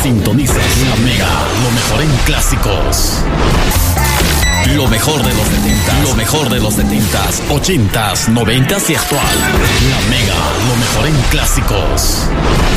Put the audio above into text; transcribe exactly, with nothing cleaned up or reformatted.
Sintonizas La Mega, lo mejor en clásicos. Lo mejor de los setenta, lo mejor de los setentas, ochentas, noventas y actual. La Mega, lo mejor en clásicos.